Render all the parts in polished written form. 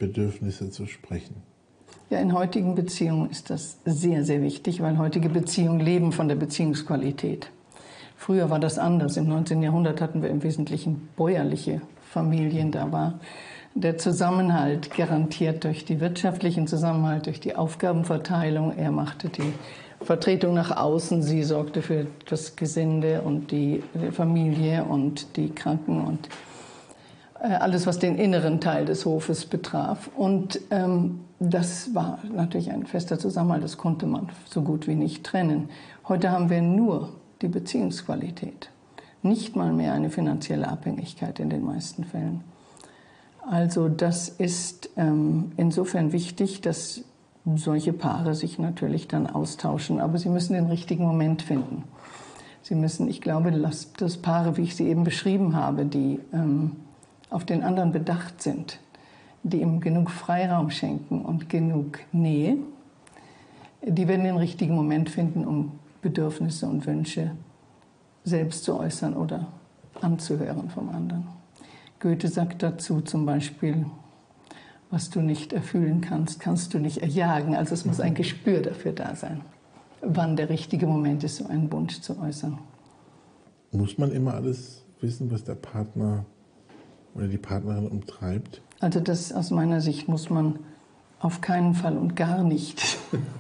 Bedürfnisse zu sprechen? Ja, in heutigen Beziehungen ist das sehr, sehr wichtig, weil heutige Beziehungen leben von der Beziehungsqualität. Früher war das anders. Im 19. Jahrhundert hatten wir im Wesentlichen bäuerliche Familien. Da war der Zusammenhalt garantiert durch die wirtschaftlichen Zusammenhalt, durch die Aufgabenverteilung. Er machte die Vertretung nach außen, sie sorgte für das Gesinde und die Familie und die Kranken und alles, was den inneren Teil des Hofes betraf. Und das war natürlich ein fester Zusammenhalt, das konnte man so gut wie nicht trennen. Heute haben wir nur die Beziehungsqualität, nicht mal mehr eine finanzielle Abhängigkeit in den meisten Fällen. Also das ist insofern wichtig, dass solche Paare sich natürlich dann austauschen, aber sie müssen den richtigen Moment finden. Sie müssen, ich glaube, dass Paare, wie ich sie eben beschrieben habe, die auf den anderen bedacht sind, die ihm genug Freiraum schenken und genug Nähe, die werden den richtigen Moment finden, um Bedürfnisse und Wünsche selbst zu äußern oder anzuhören vom anderen. Goethe sagt dazu zum Beispiel, was du nicht erfüllen kannst, kannst du nicht erjagen. Also es muss ein Gespür dafür da sein, wann der richtige Moment ist, so einen Wunsch zu äußern. Muss man immer alles wissen, was der Partner oder die Partnerin umtreibt? Also das aus meiner Sicht muss man auf keinen Fall und gar nicht.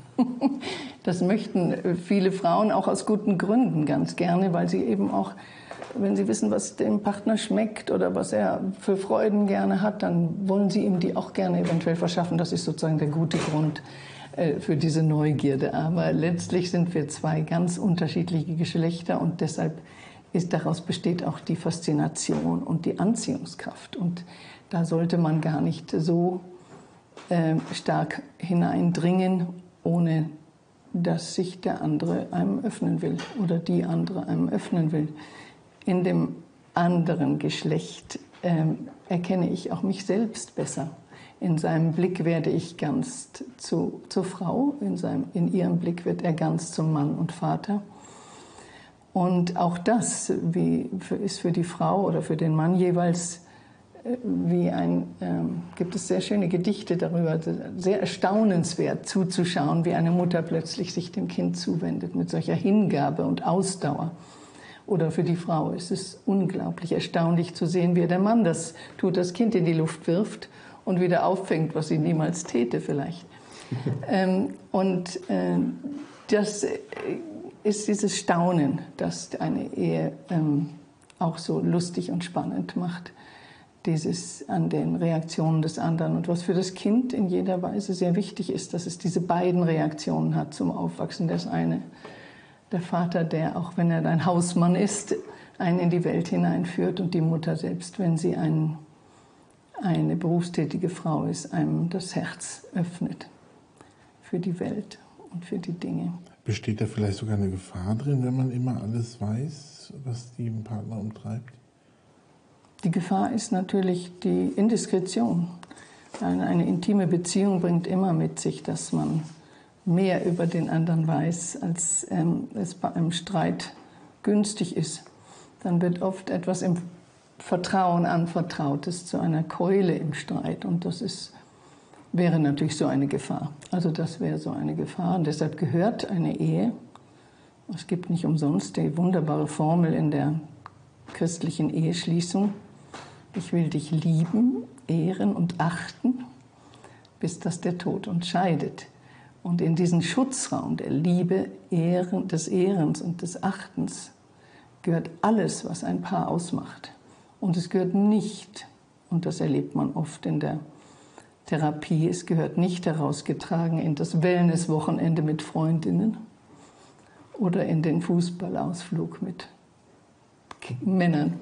Das möchten viele Frauen auch aus guten Gründen ganz gerne, weil sie eben auch, wenn sie wissen, was dem Partner schmeckt oder was er für Freuden gerne hat, dann wollen sie ihm die auch gerne eventuell verschaffen. Das ist sozusagen der gute Grund für diese Neugierde. Aber letztlich sind wir zwei ganz unterschiedliche Geschlechter und deshalb daraus besteht auch die Faszination und die Anziehungskraft. Und da sollte man gar nicht so stark hineindringen, ohne dass sich der andere einem öffnen will oder die andere einem öffnen will. In dem anderen Geschlecht erkenne ich auch mich selbst besser. In seinem Blick werde ich ganz zur Frau, in ihrem Blick wird er ganz zum Mann und Vater. Und auch das ist für die Frau oder für den Mann jeweils gibt es sehr schöne Gedichte darüber, sehr erstaunenswert zuzuschauen, wie eine Mutter plötzlich sich dem Kind zuwendet mit solcher Hingabe und Ausdauer. Oder für die Frau ist es unglaublich erstaunlich zu sehen, wie der Mann das tut, das Kind in die Luft wirft und wieder auffängt, was sie niemals täte vielleicht. Das ist dieses Staunen, das eine Ehe auch so lustig und spannend macht. Dieses an den Reaktionen des anderen. Und was für das Kind in jeder Weise sehr wichtig ist, dass es diese beiden Reaktionen hat zum Aufwachsen. Das eine, der Vater, der, auch wenn er ein Hausmann ist, einen in die Welt hineinführt und die Mutter selbst, wenn sie eine berufstätige Frau ist, einem das Herz öffnet für die Welt und für die Dinge. Besteht da vielleicht sogar eine Gefahr drin, wenn man immer alles weiß, was den Partner umtreibt? Die Gefahr ist natürlich die Indiskretion. Eine intime Beziehung bringt immer mit sich, dass man mehr über den anderen weiß, als es bei einem Streit günstig ist. Dann wird oft etwas im Vertrauen anvertrautes zu einer Keule im Streit. Und das wäre natürlich so eine Gefahr. Also das wäre so eine Gefahr. Und deshalb gehört eine Ehe, es gibt nicht umsonst die wunderbare Formel in der christlichen Eheschließung, ich will dich lieben, ehren und achten, bis dass der Tod uns scheidet. Und in diesen Schutzraum der Liebe, des Ehrens und des Achtens gehört alles, was ein Paar ausmacht. Und es gehört nicht, und das erlebt man oft in der Therapie, es gehört nicht herausgetragen in das Wellnesswochenende mit Freundinnen oder in den Fußballausflug mit Männern.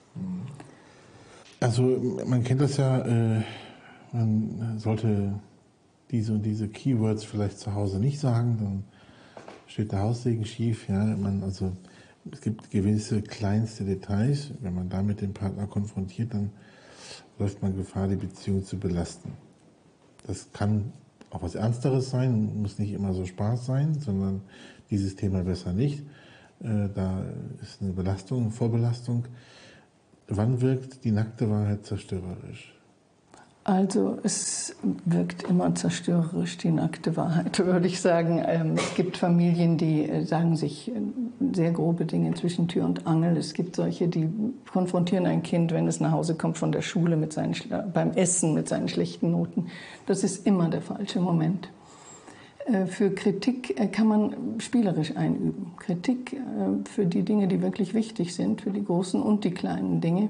Also man kennt das ja, man sollte diese und diese Keywords vielleicht zu Hause nicht sagen, dann steht der Haussegen schief. Ja? Es gibt gewisse kleinste Details, wenn man da mit dem Partner konfrontiert, dann läuft man Gefahr, die Beziehung zu belasten. Das kann auch was Ernsteres sein, muss nicht immer so Spaß sein, sondern dieses Thema besser nicht. Da ist eine Belastung, eine Vorbelastung. Wann wirkt die nackte Wahrheit zerstörerisch? Also es wirkt immer zerstörerisch, die nackte Wahrheit, würde ich sagen. Es gibt Familien, die sagen sich sehr grobe Dinge zwischen Tür und Angel. Es gibt solche, die konfrontieren ein Kind, wenn es nach Hause kommt von der Schule beim Essen mit seinen schlechten Noten. Das ist immer der falsche Moment. Für Kritik kann man spielerisch einüben. Kritik für die Dinge, die wirklich wichtig sind, für die großen und die kleinen Dinge,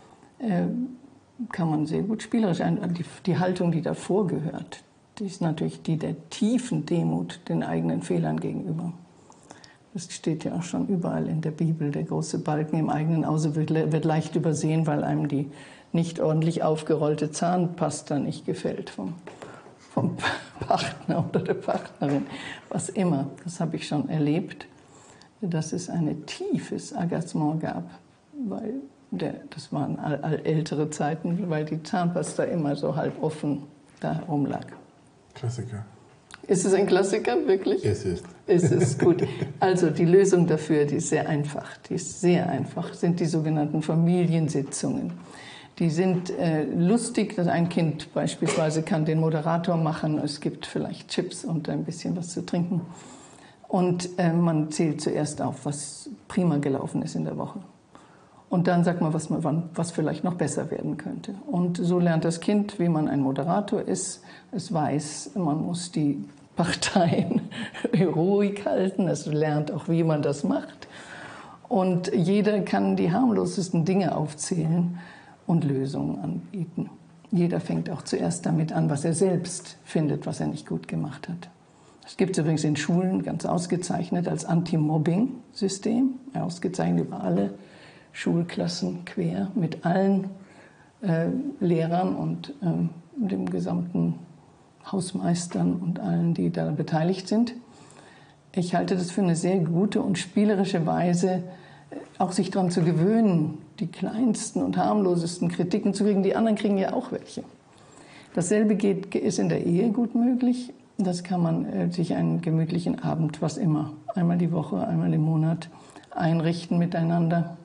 kann man sehr gut spielerisch einüben. Die Haltung, die davor gehört, die ist natürlich die der tiefen Demut den eigenen Fehlern gegenüber. Das steht ja auch schon überall in der Bibel. Der große Balken im eigenen Auge wird leicht übersehen, weil einem die nicht ordentlich aufgerollte Zahnpasta nicht gefällt vom Partner oder der Partnerin, was immer. Das habe ich schon erlebt, dass es ein tiefes Agacement gab, weil das waren ältere Zeiten, weil die Zahnpasta immer so halb offen da herumlag. Klassiker. Ist es ein Klassiker, wirklich? Es ist. Es ist gut. Also die Lösung dafür, die ist sehr einfach. Die ist sehr einfach, sind die sogenannten Familiensitzungen. Die sind lustig, dass ein Kind beispielsweise kann den Moderator machen. Es gibt vielleicht Chips und ein bisschen was zu trinken. Und man zählt zuerst auf, was prima gelaufen ist in der Woche. Und dann sagt man, was vielleicht noch besser werden könnte. Und so lernt das Kind, wie man ein Moderator ist. Es weiß, man muss die Parteien ruhig halten. Es lernt auch, wie man das macht. Und jeder kann die harmlosesten Dinge aufzählen und Lösungen anbieten. Jeder fängt auch zuerst damit an, was er selbst findet, was er nicht gut gemacht hat. Das gibt es übrigens in Schulen ganz ausgezeichnet als Anti-Mobbing-System, ausgezeichnet über alle Schulklassen quer, mit allen Lehrern und dem gesamten Hausmeistern und allen, die da beteiligt sind. Ich halte das für eine sehr gute und spielerische Weise, auch sich daran zu gewöhnen, die kleinsten und harmlosesten Kritiken zu kriegen. Die anderen kriegen ja auch welche. Dasselbe ist in der Ehe gut möglich. Das kann man sich einen gemütlichen Abend, was immer, einmal die Woche, einmal im Monat einrichten miteinander.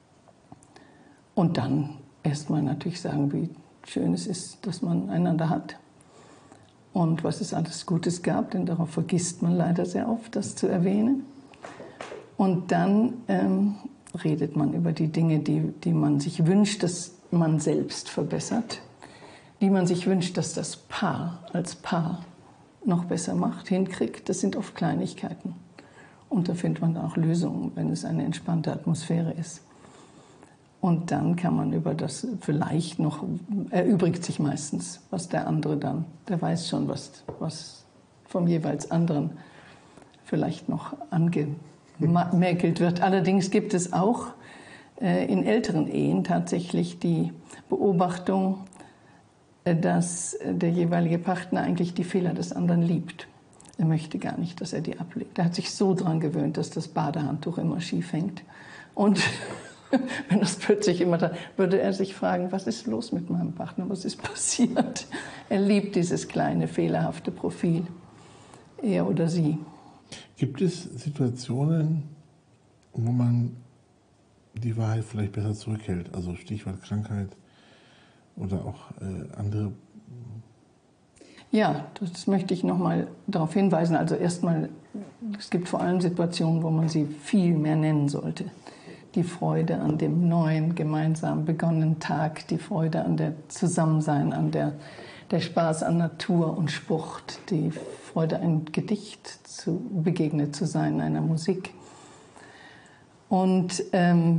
Und dann erstmal natürlich sagen, wie schön es ist, dass man einander hat. Und was es alles Gutes gab, denn darauf vergisst man leider sehr oft, das zu erwähnen. Und dann redet man über die Dinge, die man sich wünscht, dass man selbst verbessert, die man sich wünscht, dass das Paar als Paar noch besser macht, hinkriegt. Das sind oft Kleinigkeiten. Und da findet man auch Lösungen, wenn es eine entspannte Atmosphäre ist. Und dann kann man über das vielleicht noch, erübrigt sich meistens, was der andere dann, der weiß schon, was vom jeweils anderen vielleicht noch angemäkelt wird. Allerdings gibt es auch in älteren Ehen tatsächlich die Beobachtung, dass der jeweilige Partner eigentlich die Fehler des anderen liebt. Er möchte gar nicht, dass er die ablegt. Er hat sich so dran gewöhnt, dass das Badehandtuch immer schief hängt. Und wenn das plötzlich immer da, würde er sich fragen, was ist los mit meinem Partner, was ist passiert? Er liebt dieses kleine, fehlerhafte Profil, er oder sie. Gibt es Situationen, wo man die Wahrheit vielleicht besser zurückhält? Also Stichwort Krankheit oder auch andere? Ja, das möchte ich noch mal darauf hinweisen. Also erstmal, es gibt vor allem Situationen, wo man sie viel mehr nennen sollte. Die Freude an dem neuen, gemeinsam begonnenen Tag, die Freude an der Zusammensein, an der Spaß an Natur und Sport, die Freude, ein Gedicht begegnet zu sein, einer Musik. Und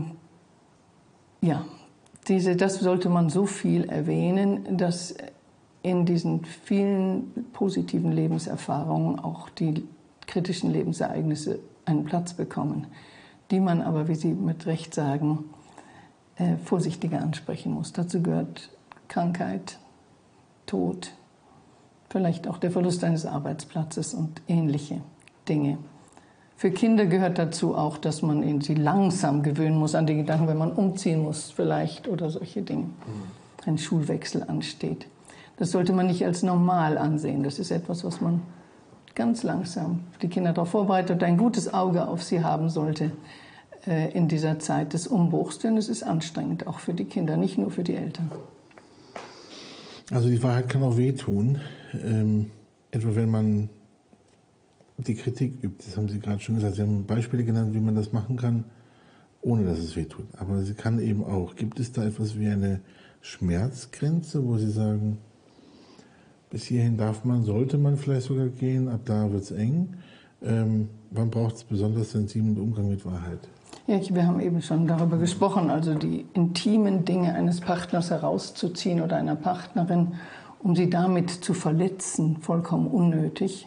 das sollte man so viel erwähnen, dass in diesen vielen positiven Lebenserfahrungen auch die kritischen Lebensereignisse einen Platz bekommen, die man aber, wie Sie mit Recht sagen, vorsichtiger ansprechen muss. Dazu gehört Krankheit, Tod, vielleicht auch der Verlust eines Arbeitsplatzes und ähnliche Dinge. Für Kinder gehört dazu auch, dass man sie langsam gewöhnen muss an die Gedanken, wenn man umziehen muss vielleicht oder solche Dinge, ein Schulwechsel ansteht. Das sollte man nicht als normal ansehen. Das ist etwas, was man ganz langsam die Kinder darauf vorbereitet und ein gutes Auge auf sie haben sollte in dieser Zeit des Umbruchs. Denn es ist anstrengend, auch für die Kinder, nicht nur für die Eltern. Also die Wahrheit kann auch wehtun. Etwa wenn man die Kritik übt. Das haben Sie gerade schon gesagt. Sie haben Beispiele genannt, wie man das machen kann, ohne dass es wehtut. Aber sie kann eben auch. Gibt es da etwas wie eine Schmerzgrenze, wo Sie sagen, bis hierhin sollte man vielleicht sogar gehen, ab da wird es eng. Wann braucht es besonders sensiblen Umgang mit Wahrheit? Ja, wir haben eben schon darüber gesprochen, also die intimen Dinge eines Partners herauszuziehen oder einer Partnerin, um sie damit zu verletzen, vollkommen unnötig,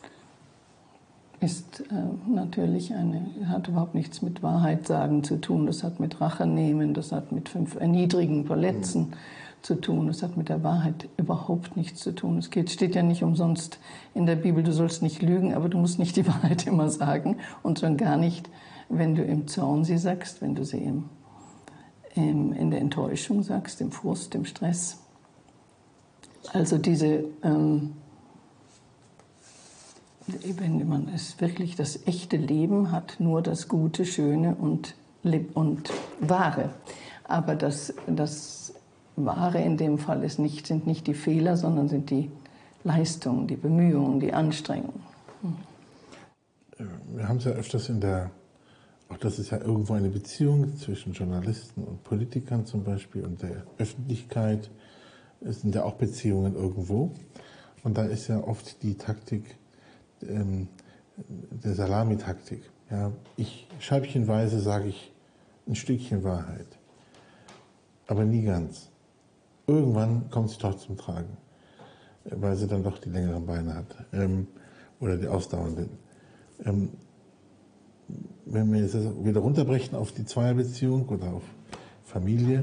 ist natürlich hat überhaupt nichts mit Wahrheit sagen zu tun. Das hat mit Rache nehmen, das hat mit erniedrigen, verletzen zu tun. Das hat mit der Wahrheit überhaupt nichts zu tun. Steht ja nicht umsonst in der Bibel, du sollst nicht lügen, aber du musst nicht die Wahrheit immer sagen und schon gar nicht, wenn du im Zorn sie sagst, wenn du sie in der Enttäuschung sagst, im Frust, im Stress. Also wenn man es wirklich, das echte Leben hat nur das Gute, Schöne und Wahre. Aber das Wahre in dem Fall sind nicht die Fehler, sondern sind die Leistungen, die Bemühungen, die Anstrengungen. Wir haben es ja öfters auch das ist ja irgendwo eine Beziehung zwischen Journalisten und Politikern zum Beispiel und der Öffentlichkeit. Es sind ja auch Beziehungen irgendwo. Und da ist ja oft die Taktik der Salamitaktik. Ja, scheibchenweise sage ich ein Stückchen Wahrheit, aber nie ganz. Irgendwann kommt sie doch zum Tragen, weil sie dann doch die längeren Beine hat oder die ausdauernden. Wenn wir jetzt wieder runterbrechen auf die Zweierbeziehung oder auf Familie,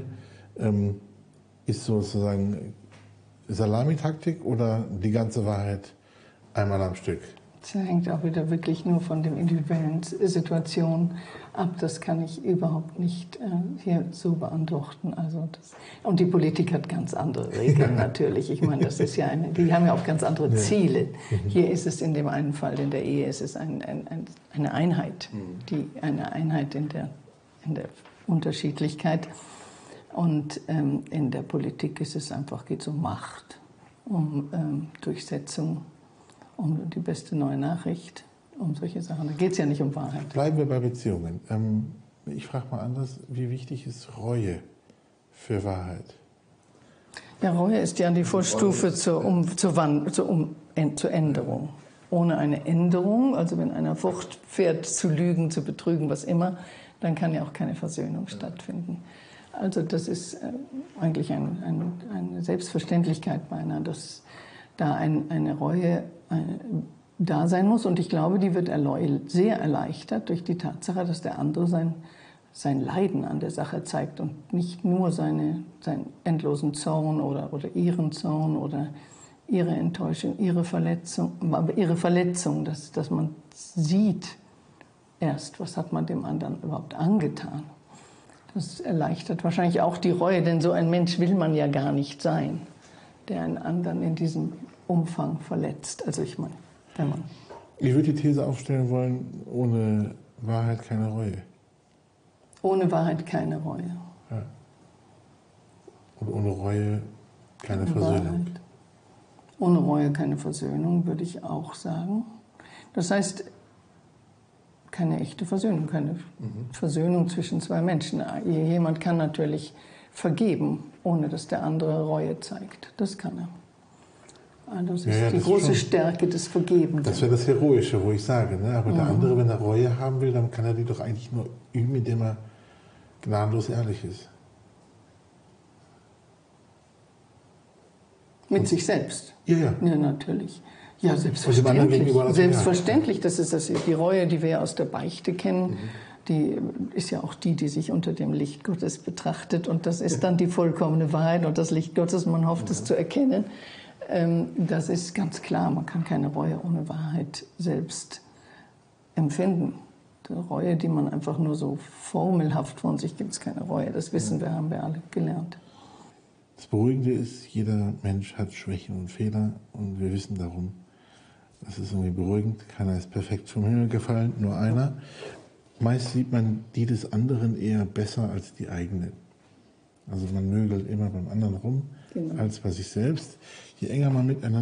ist sozusagen Salamitaktik oder die ganze Wahrheit einmal am Stück? Das hängt auch wieder wirklich nur von der individuellen Situation ab. Das kann ich überhaupt nicht hier so beantworten. Und die Politik hat ganz andere Regeln natürlich. Ich meine, das ist ja die haben ja auch ganz andere Ziele. Hier ist es in dem einen Fall, in der Ehe, ist es eine Einheit, eine Einheit in der Unterschiedlichkeit. Und in der Politik geht es um Macht, um Durchsetzung, um die beste neue Nachricht, um solche Sachen. Da geht es ja nicht um Wahrheit. Bleiben wir bei Beziehungen. Ich frage mal anders, wie wichtig ist Reue für Wahrheit? Ja, Reue ist ja die Vorstufe zur Änderung. Ohne eine Änderung, also wenn einer fortfährt zu lügen, zu betrügen, was immer, dann kann ja auch keine Versöhnung stattfinden. Also das ist eigentlich eine Selbstverständlichkeit beinahe, dass da eine Reue da sein muss. Und ich glaube, die wird sehr erleichtert durch die Tatsache, dass der andere sein Leiden an der Sache zeigt und nicht nur seinen endlosen Zorn oder ihren Zorn oder ihre Enttäuschung, ihre Verletzung, dass man sieht erst, was hat man dem anderen überhaupt angetan. Das erleichtert wahrscheinlich auch die Reue, denn so ein Mensch will man ja gar nicht sein, der einen anderen in diesem Umfang verletzt. Also ich meine, wenn man... Ich würde die These aufstellen wollen, ohne Wahrheit keine Reue. Ohne Wahrheit keine Reue. Ja. Und ohne Reue keine Versöhnung. Wahrheit. Ohne Reue keine Versöhnung, würde ich auch sagen. Das heißt, keine echte Versöhnung, keine Versöhnung zwischen zwei Menschen. Jemand kann natürlich vergeben, ohne dass der andere Reue zeigt. Das kann er. Das ist die große Stärke des Vergebens. Das wäre das Heroische, wo ich sage. Ne? Aber der andere, wenn er Reue haben will, dann kann er die doch eigentlich nur üben, indem er gnadenlos ehrlich ist. Mit sich selbst? Ja. Ja, natürlich. Ja, selbstverständlich. Das ist die Reue, die wir aus der Beichte kennen. Die ist ja auch die sich unter dem Licht Gottes betrachtet. Und das ist dann die vollkommene Wahrheit und das Licht Gottes. Man hofft es zu erkennen. Das ist ganz klar. Man kann keine Reue ohne Wahrheit selbst empfinden. Die Reue, die man einfach nur so formelhaft von sich gibt, es keine Reue. Das wissen wir, haben wir alle gelernt. Das Beruhigende ist, jeder Mensch hat Schwächen und Fehler und wir wissen darum. Das ist irgendwie beruhigend. Keiner ist perfekt vom Himmel gefallen, nur einer. Meist sieht man die des anderen eher besser als die eigene. Also man mögelt immer beim anderen rum, Genau. als bei sich selbst. Je enger man miteinander